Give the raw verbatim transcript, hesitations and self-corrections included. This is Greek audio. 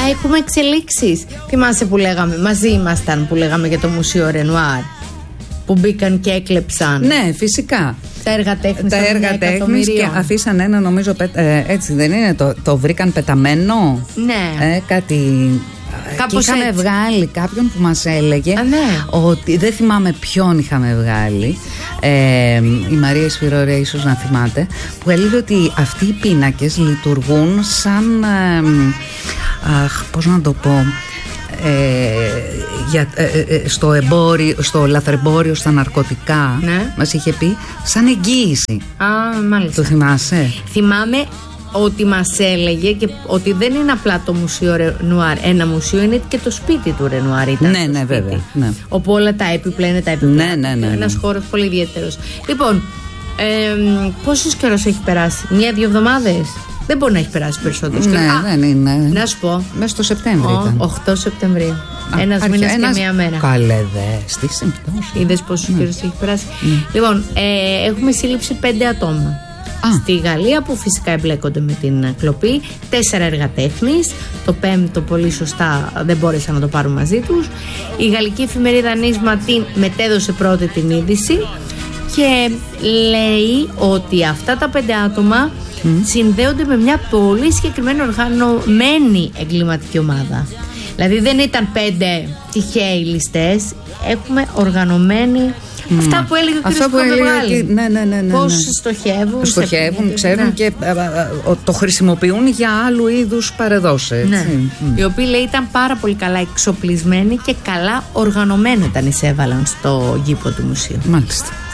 έχουμε εξελίξεις. Θυμάσαι που λέγαμε, μαζί ήμασταν που λέγαμε για το Μουσείο Ρενουάρ, που μπήκαν και έκλεψαν. Ναι, φυσικά. Τα έργα τέχνης. Τα έργα τέχνης και αφήσαν ένα, νομίζω, ε, έτσι δεν είναι, το, το βρήκαν πεταμένο. Ναι. Ε, κάτι... Κάπως είχαμε έτσι βγάλει κάποιον που μας έλεγε, Α, ναι. ότι δεν θυμάμαι ποιον είχαμε βγάλει, ε, η Μαρία Ισφυρόρια ίσως να θυμάται, που έλεγε ότι αυτοί οι πίνακες λειτουργούν σαν ε, αχ, πώς να το πω, Ε, για, ε, ε, στο εμπόριο, στο λαθρεμπόριο, στα ναρκωτικά, ναι. μας είχε πει σαν εγγύηση. Α, μάλιστα. Το θυμάσαι? Θυμάμαι ότι μας έλεγε και ότι δεν είναι απλά το Μουσείο Ρενουάρ ένα μουσείο, είναι και το σπίτι του Ρενουάρ ήταν. Ναι, ναι, σπίτι. Βέβαια, ναι. Όπου όλα τα έπιπλα είναι τα έπιπλα. Ναι, ναι, ναι, ναι. Ένας χώρος πολύ ιδιαίτερος. Λοιπόν, ε, πόσος καιρός έχει περάσει? Μία-δύο εβδομάδες? Δεν μπορεί να έχει περάσει περισσότερο. Ναι, Α, δεν είναι. Να σου πω. Μέσα στο Σεπτέμβριο ήταν. οκτώ Σεπτεμβρίου. Ένας μήνας ένας... και μία μέρα. Καλέ δε, τι συμπτώσεις. Είδες πόσος ναι. καιρός έχει περάσει. Ναι. Λοιπόν, ε, έχουμε σύλληψη πέντε ατόμα. Α. Στη Γαλλία, που φυσικά εμπλέκονται με την κλοπή. Τέσσερα έργα τέχνης. Το πέμπτο, πολύ σωστά, δεν μπόρεσαν να το πάρουν μαζί τους. Η γαλλική εφημερίδα Νίσμα την μετέδωσε πρώτη την είδηση και λέει ότι αυτά τα πέντε άτομα mm. συνδέονται με μια πολύ συγκεκριμένη οργανωμένη εγκληματική ομάδα. Δηλαδή δεν ήταν πέντε τυχαίοι ληστές, έχουμε οργανωμένη. Mm. Αυτά που έλεγε ο κ. Παπαδογάλη. Ναι, ναι, ναι, ναι. Πώς στοχεύουν. Στοχεύουν, σε... ξέρουν ναι. και α, α, α, το χρησιμοποιούν για άλλου είδους παρεδώσεις. Ναι. Mm. Οι οποίοι λέει ήταν πάρα πολύ καλά εξοπλισμένοι και καλά οργανωμένοι όταν εισέβαλαν στο γήπο του μουσείου. Μάλιστα.